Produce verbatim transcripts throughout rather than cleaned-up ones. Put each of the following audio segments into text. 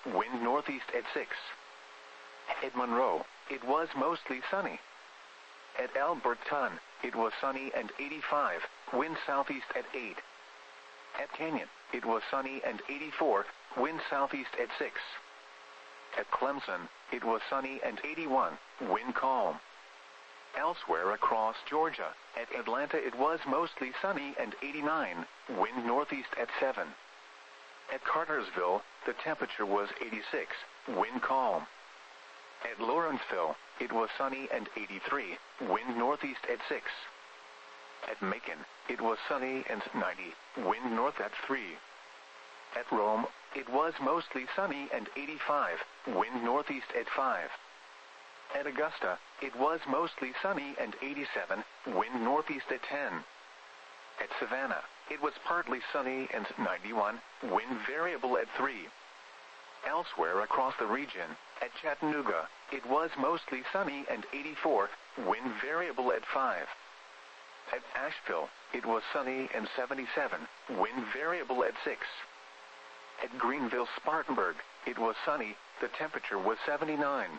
wind northeast at six. At Monroe, it was mostly sunny. At Alberton, it was sunny and eighty-five, wind southeast at eight. At Canyon, it was sunny and eighty-four, wind southeast at six. At Clemson, it was sunny and eighty-one, wind calm. Elsewhere across Georgia, at Atlanta it was mostly sunny and eighty-nine, wind northeast at seven. At Cartersville, the temperature was eighty-six, wind calm. At Lawrenceville, it was sunny and eighty-three, wind northeast at six. At Macon, it was sunny and ninety, wind north at three. At Rome, it was mostly sunny and eighty-five, wind northeast at five. At Augusta, it was mostly sunny and eighty-seven, wind northeast at ten. At Savannah, it was partly sunny and ninety-one, wind variable at three. Elsewhere across the region, at Chattanooga, it was mostly sunny and eighty-four, wind variable at five. At Asheville, it was sunny and seventy-seven, wind variable at six. At Greenville-Spartanburg, it was sunny, the temperature was seventy-nine.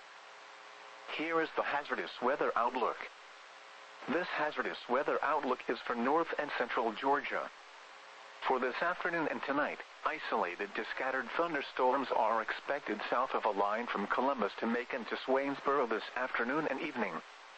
Here is the hazardous weather outlook. This hazardous weather outlook is for north and central Georgia. For this afternoon and tonight, isolated to scattered thunderstorms are expected south of a line from Columbus to Macon to Swainsboro this afternoon and evening.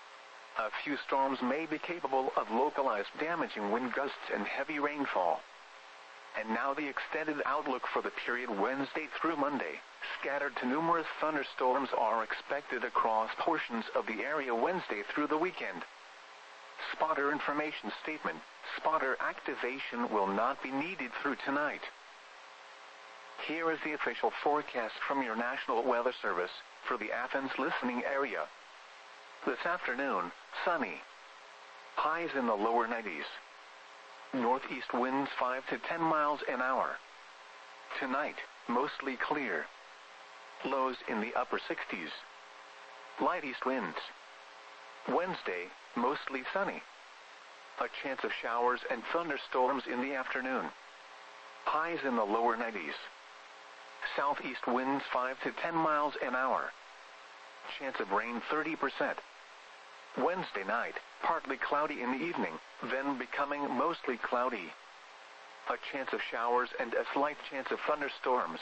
A few storms may be capable of localized damaging wind gusts and heavy rainfall. And now the extended outlook for the period Wednesday through Monday. Scattered to numerous thunderstorms are expected across portions of the area Wednesday through the weekend. Spotter information statement. Spotter activation will not be needed through tonight. Here is the official forecast from your National Weather Service for the Athens listening area. This afternoon, sunny. Highs in the lower nineties. Northeast winds five to ten miles an hour. Tonight, mostly clear. Lows in the upper sixties. Light east winds. Wednesday, mostly sunny. A chance of showers and thunderstorms in the afternoon. Highs in the lower nineties. Southeast winds five to ten miles an hour. Chance of rain thirty percent. Wednesday night, partly cloudy in the evening, then becoming mostly cloudy. A chance of showers and a slight chance of thunderstorms.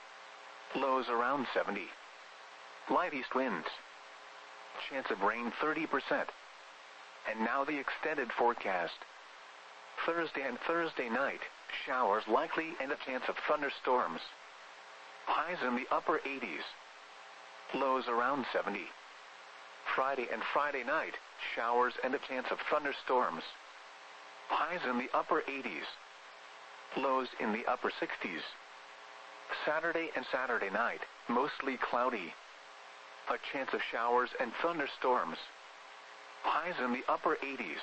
Lows around seventy. Light east winds. Chance of rain thirty percent. And now the extended forecast. Thursday and Thursday night, showers likely and a chance of thunderstorms. Highs in the upper eighties. Lows around seventy. Friday and Friday night, showers and a chance of thunderstorms. Highs in the upper eighties. Lows in the upper sixties. Saturday and Saturday night, mostly cloudy. A chance of showers and thunderstorms. Highs in the upper eighties.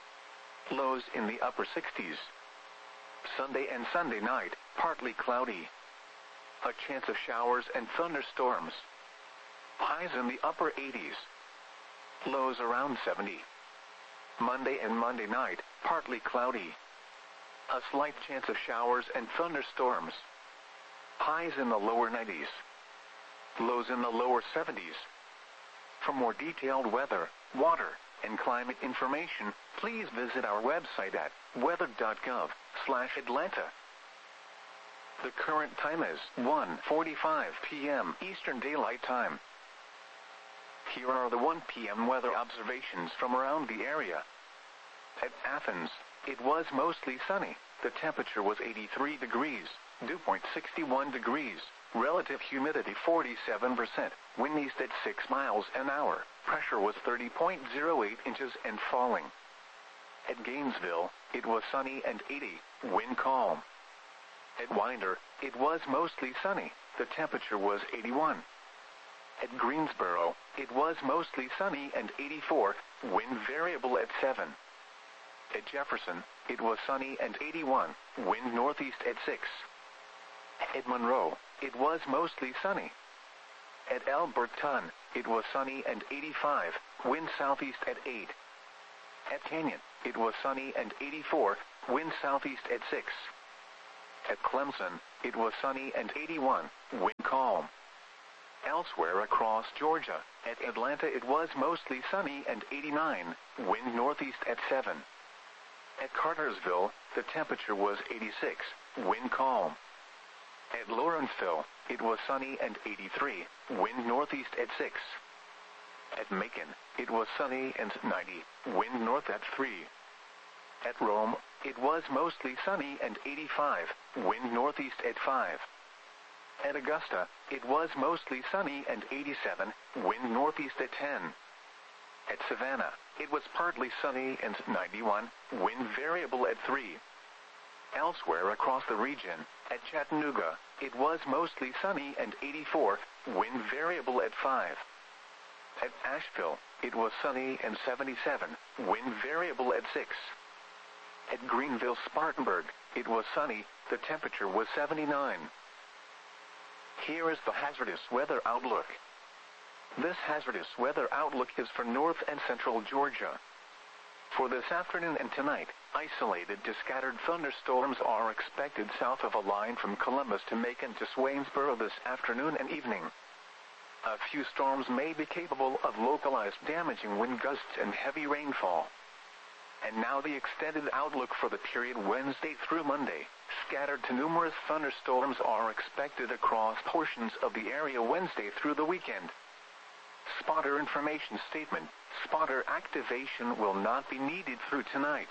Lows in the upper sixties. Sunday and Sunday night, partly cloudy. A chance of showers and thunderstorms. Highs in the upper eighties. Lows around seventy. Monday and Monday night, partly cloudy. A slight chance of showers and thunderstorms. Highs in the lower nineties. Lows in the lower seventies. For more detailed weather, water, and climate information, please visit our website at weather dot gov slash Atlanta. The current time is one forty-five p m Eastern Daylight Time. Here are the one p m weather observations from around the area. At Athens, it was mostly sunny. The temperature was eighty-three degrees, dew point sixty-one degrees, relative humidity forty-seven percent, wind east at six miles an hour, pressure was thirty point zero eight inches and falling. At Gainesville, it was sunny and eighty, wind calm. At Winder, it was mostly sunny. The temperature was eighty-one. At Greensboro, it was mostly sunny and eighty-four, wind variable at seven. At Jefferson, it was sunny and eighty-one, wind northeast at six. At Monroe, it was mostly sunny. At Alberton, it was sunny and eighty-five, wind southeast at eight. At Canyon, it was sunny and eighty-four, wind southeast at six. At Clemson, it was sunny and eighty-one, wind calm. Elsewhere across Georgia, at Atlanta it was mostly sunny and eighty-nine, wind northeast at seven. At Cartersville, the temperature was eighty-six, wind calm. At Lawrenceville, it was sunny and eighty-three, wind northeast at six. At Macon, it was sunny and ninety, wind north at three. At Rome, it was mostly sunny and eighty-five, wind northeast at five. At Augusta, it was mostly sunny and eighty-seven, wind northeast at ten. At Savannah, it was partly sunny and ninety-one, wind variable at three. Elsewhere across the region, at Chattanooga, it was mostly sunny and eighty-four, wind variable at five. At Asheville, it was sunny and seventy-seven, wind variable at six. At Greenville-Spartanburg, it was sunny, the temperature was seventy-nine. Here is the hazardous weather outlook. This hazardous weather outlook is for north and central Georgia. For this afternoon and tonight, isolated to scattered thunderstorms are expected south of a line from Columbus to Macon to Swainsboro this afternoon and evening. A few storms may be capable of localized damaging wind gusts and heavy rainfall. And now the extended outlook for the period Wednesday through Monday. Scattered to numerous thunderstorms are expected across portions of the area Wednesday through the weekend. Spotter information statement. Spotter activation will not be needed through tonight.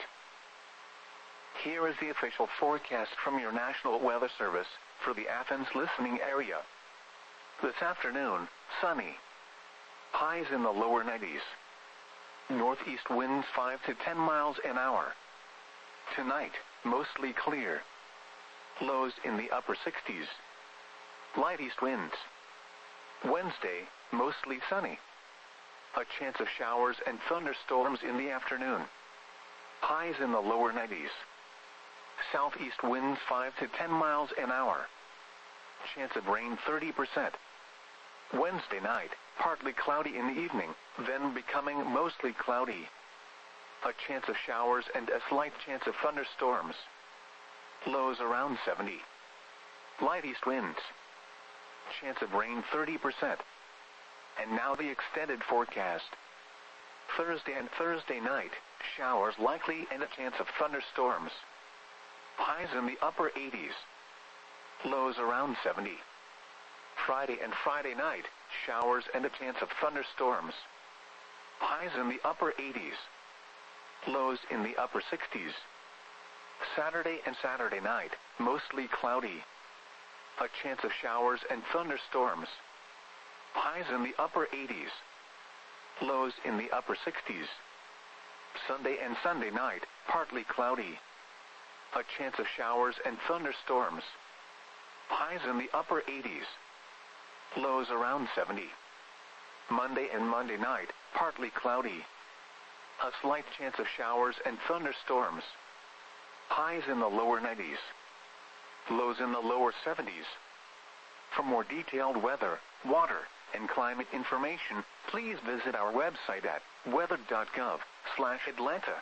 Here is the official forecast from your National Weather Service for the Athens listening area. This afternoon, sunny. Highs in the lower nineties. Northeast winds five to ten miles an hour. Tonight, mostly clear. Lows in the upper sixties. Light east winds. Wednesday, mostly sunny. A chance of showers and thunderstorms in the afternoon. Highs in the lower nineties. Southeast winds five to ten miles an hour. Chance of rain thirty percent. Wednesday night, partly cloudy in the evening, then becoming mostly cloudy. A chance of showers and a slight chance of thunderstorms. Lows around seventy. Light east winds. Chance of rain thirty percent. And now the extended forecast. Thursday and Thursday night, showers likely and a chance of thunderstorms. Highs in the upper eighties. Lows around seventy. Friday and Friday night, showers and a chance of thunderstorms. Highs in the upper eighties. Lows in the upper sixties. Saturday and Saturday night, mostly cloudy. A chance of showers and thunderstorms. Highs in the upper eighties. Lows in the upper sixties. Sunday and Sunday night, partly cloudy. A chance of showers and thunderstorms. Highs in the upper eighties. Lows around seventy. Monday and Monday night, partly cloudy. A slight chance of showers and thunderstorms. Highs in the lower nineties. Lows in the lower seventies. For more detailed weather, water, and climate information, please visit our website at weather dot gov slash Atlanta.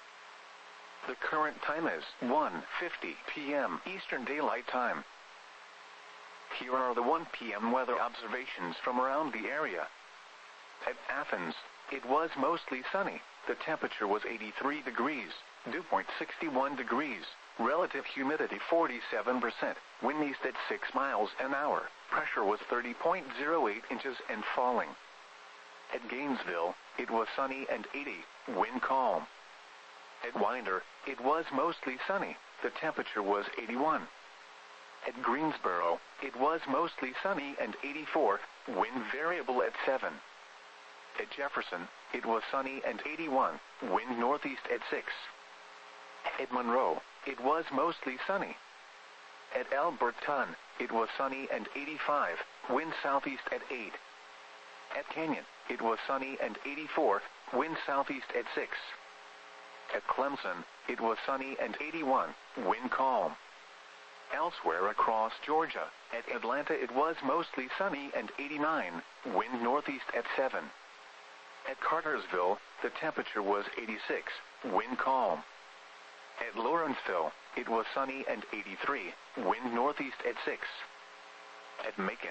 The current time is one fifty p m Eastern Daylight Time. Here are the one p m weather observations from around the area. At Athens, it was mostly sunny. The temperature was eighty-three degrees, dew point sixty-one degrees, relative humidity forty-seven percent, wind east at six miles an hour, pressure was thirty point zero eight inches and falling. At Gainesville, it was sunny and eighty, wind calm. At Winder, it was mostly sunny. The temperature was eighty-one. At Greensboro, it was mostly sunny and eighty-four, wind variable at seven. At Jefferson, it was sunny and eighty-one, wind northeast at six. At Monroe, it was mostly sunny. At Alberton, it was sunny and eighty-five, wind southeast at eight. At Canyon, it was sunny and eighty-four, wind southeast at six. At Clemson, it was sunny and eighty-one, wind calm. Elsewhere across Georgia, at Atlanta it was mostly sunny and eighty-nine, wind northeast at seven. At Cartersville, the temperature was eighty-six, wind calm. At Lawrenceville, it was sunny and eighty-three, wind northeast at six. At Macon,